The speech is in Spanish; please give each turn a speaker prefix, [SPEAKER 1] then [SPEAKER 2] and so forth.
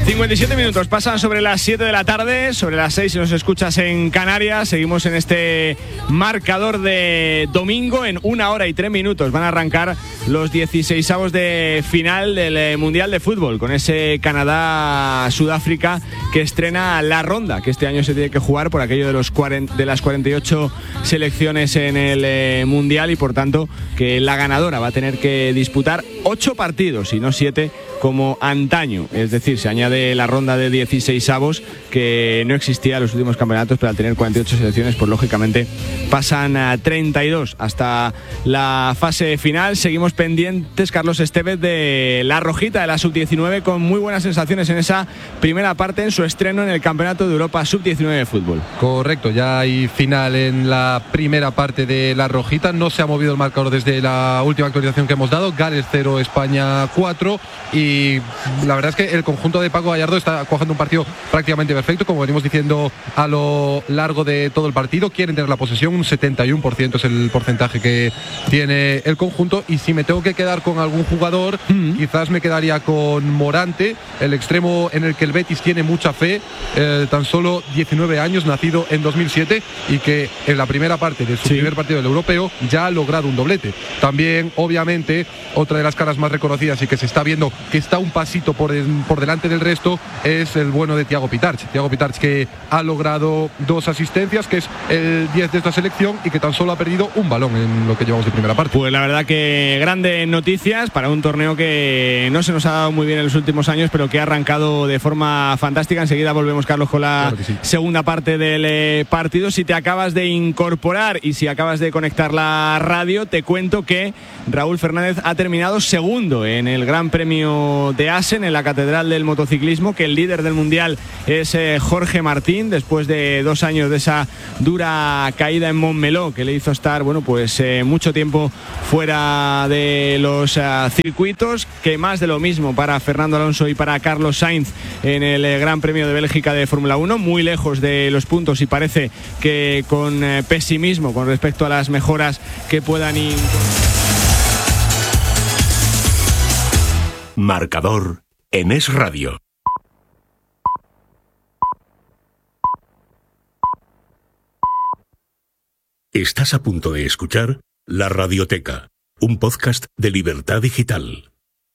[SPEAKER 1] 57 minutos pasan sobre las 7 de la tarde, sobre las 6 si nos escuchas en Canarias. Seguimos en este marcador de domingo. En 1 hora y 3 minutos van a arrancar los 16avos de final del Mundial de Fútbol, con ese Canadá-Sudáfrica que estrena la ronda, que este año se tiene que jugar por aquello de las 48 selecciones en el Mundial, y por tanto que la ganadora va a tener que disputar 8 partidos y no 7 como antaño. Es decir, se añade la ronda de 16avos que no existía en los últimos campeonatos, pero al tener 48 selecciones, pues lógicamente pasan a 32 hasta la fase final. Seguimos pendientes, Carlos Estevez, de la rojita de la Sub-19, con muy buenas sensaciones en esa primera parte, en su estreno en el Campeonato de Europa Sub-19 de fútbol.
[SPEAKER 2] Correcto, ya hay final en la primera parte de la rojita. No se ha movido el marcador desde la última actualización que hemos dado. Gales 0, España 4, y la verdad es que el conjunto de Paco Gallardo está cuajando un partido prácticamente perfecto, como venimos diciendo a lo largo de todo el partido. Quieren tener la posesión, un 71% es el porcentaje que tiene el conjunto, y si me tengo que quedar con algún jugador, quizás me quedaría con Morante, el extremo en el que el Betis tiene mucha fe, tan solo 19 años, nacido en 2007, y que en la primera parte de su primer partido del europeo ya ha logrado un doblete. También, obviamente, otra de las caras más reconocidas y que se está viendo que está un pasito por delante del resto es el bueno de Thiago Pitarch, que ha logrado 2 asistencias, que es el 10 de esta selección, y que tan solo ha perdido un balón en lo que llevamos de primera parte.
[SPEAKER 1] Pues la verdad que grandes noticias para un torneo que no se nos ha dado muy bien en los últimos años, pero que ha arrancado de forma fantástica. Enseguida volvemos, Carlos, con la segunda parte del partido. Si te acabas de incorporar y si acabas de conectar la radio, te cuento que Raúl Fernández ha terminado segundo en el Gran Premio de Assen, en la Catedral del Motociclismo, que el líder del Mundial es Jorge Martín, después de 2 años de esa dura caída en Montmeló, que le hizo estar mucho tiempo fuera de los circuitos. Que más de lo mismo para Fernando Alonso y para Carlos Sainz en el Gran Premio de Bélgica de Fórmula 1, muy lejos de los puntos, y parece que con pesimismo con respecto a las mejoras que puedan
[SPEAKER 3] Marcador en Es Radio. Estás a punto de escuchar La Radioteca, un podcast de Libertad Digital.